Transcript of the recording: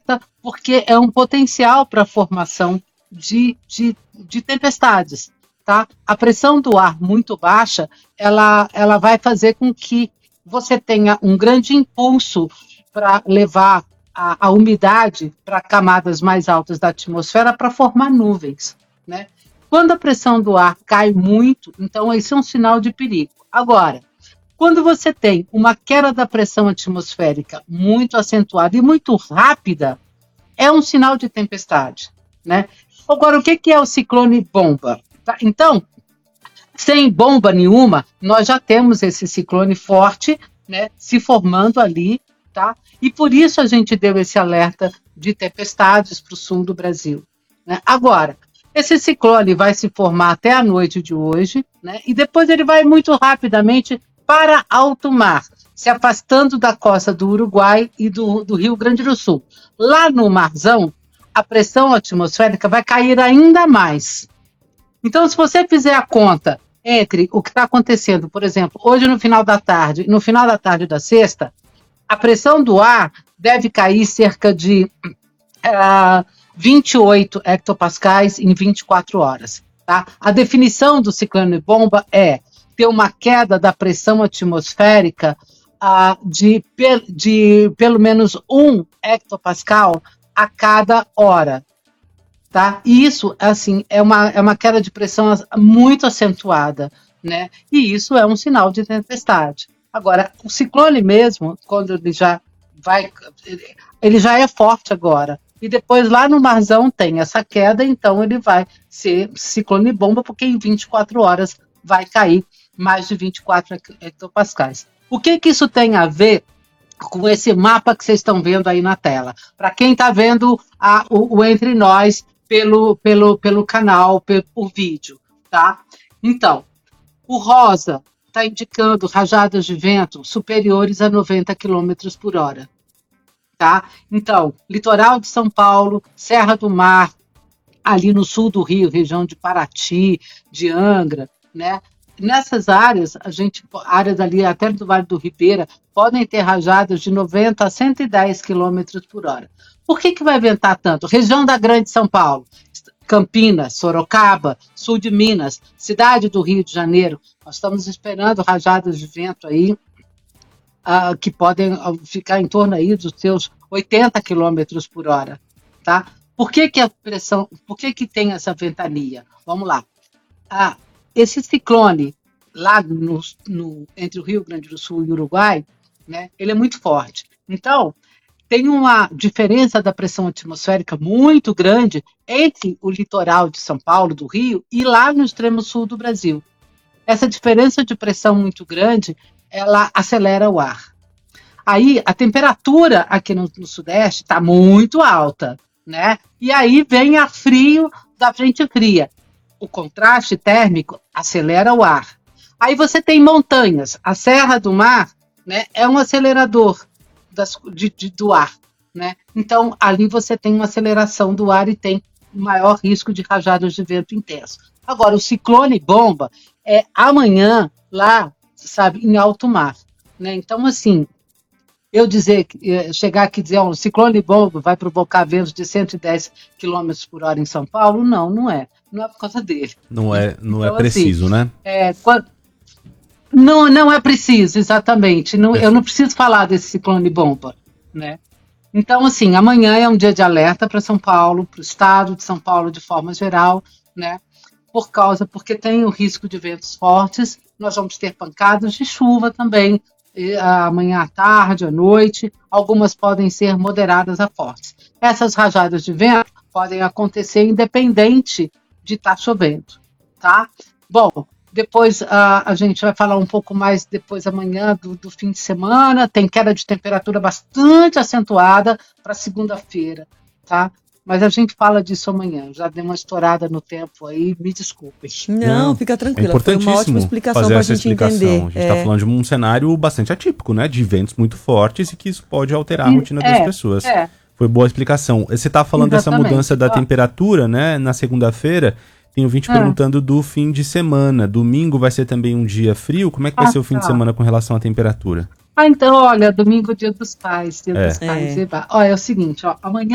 alerta porque é um potencial para a formação de tempestades. Tá? A pressão do ar muito baixa, ela vai fazer com que você tenha um grande impulso para levar a umidade para camadas mais altas da atmosfera para formar nuvens, né? Quando a pressão do ar cai muito, então isso é um sinal de perigo. Agora, quando você tem uma queda da pressão atmosférica muito acentuada e muito rápida, é um sinal de tempestade, né? Agora, o que é o ciclone bomba? Tá? Então, sem bomba nenhuma, nós já temos esse ciclone forte, né, se formando ali, tá? E por isso a gente deu esse alerta de tempestades para o sul do Brasil, né? Agora, esse ciclone vai se formar até a noite de hoje, né? E depois ele vai muito rapidamente para alto mar, se afastando da costa do Uruguai e do Rio Grande do Sul. Lá no marzão, a pressão atmosférica vai cair ainda mais. Então, se você fizer a conta entre o que está acontecendo, por exemplo, hoje no final da tarde e no final da tarde da sexta, a pressão do ar deve cair cerca de 28 hectopascais em 24 horas. Tá? A definição do ciclone bomba é ter uma queda da pressão atmosférica de pelo menos 1 hectopascal a cada hora. Tá? E isso, assim, é uma queda de pressão muito acentuada, né? E isso é um sinal de tempestade. Agora, o ciclone mesmo, quando ele já é forte agora, e depois lá no marzão tem essa queda, então ele vai ser ciclone bomba, porque em 24 horas vai cair mais de 24 hectopascais. O que isso tem a ver com esse mapa que vocês estão vendo aí na tela? Para quem está vendo o Entre Nós pelo canal, por vídeo, tá? Então, o rosa está indicando rajadas de vento superiores a 90 km por hora, tá? Então, litoral de São Paulo, Serra do Mar, ali no sul do Rio, região de Paraty, de Angra, né? Nessas áreas, áreas ali até do Vale do Ribeira, podem ter rajadas de 90 a 110 km por hora. Por que vai ventar tanto? Região da Grande São Paulo, Campinas, Sorocaba, sul de Minas, cidade do Rio de Janeiro, nós estamos esperando rajadas de vento aí que podem ficar em torno aí dos seus 80 km por hora, tá? Por que tem essa ventania? Vamos lá. Esse ciclone lá entre o Rio Grande do Sul e o Uruguai, né, ele é muito forte. Então, tem uma diferença da pressão atmosférica muito grande entre o litoral de São Paulo, do Rio, e lá no extremo sul do Brasil. Essa diferença de pressão muito grande, ela acelera o ar. Aí, a temperatura aqui no Sudeste está muito alta, né? E aí vem ar frio da frente fria. O contraste térmico acelera o ar. Aí você tem montanhas. A Serra do Mar, né, é um acelerador do ar, né? Então, ali você tem uma aceleração do ar e tem maior risco de rajadas de vento intenso. Agora, o ciclone bomba é amanhã lá, sabe, em alto mar, né? Então, assim, chegar aqui e dizer, o ciclone bomba vai provocar ventos de 110 km por hora em São Paulo, não é. Não é por causa dele. Não é então, preciso, assim, né? Não é preciso, exatamente. Eu não preciso falar desse ciclone bomba, né? Então, assim, amanhã é um dia de alerta para São Paulo, para o estado de São Paulo de forma geral, né? Porque tem o risco de ventos fortes, nós vamos ter pancadas de chuva também, amanhã à tarde, à noite, algumas podem ser moderadas a fortes. Essas rajadas de vento podem acontecer independente de estar chovendo, tá? Bom, depois a gente vai falar um pouco mais depois amanhã do fim de semana, tem queda de temperatura bastante acentuada para segunda-feira, tá? Mas a gente fala disso amanhã. Já dei uma estourada no tempo aí, me desculpem. Não, fica tranquila. É importantíssimo foi uma ótima explicação fazer pra essa gente explicação. entender. A gente está falando de um cenário bastante atípico, né? De ventos muito fortes e que isso pode alterar a rotina das pessoas. Foi boa a explicação. Você está falando dessa mudança da temperatura, né? Na segunda-feira, tem ouvinte perguntando do fim de semana. Domingo vai ser também um dia frio? Como é que vai ser o fim de semana com relação à temperatura? Então, olha, domingo é dia dos pais. Olha, é o seguinte, amanhã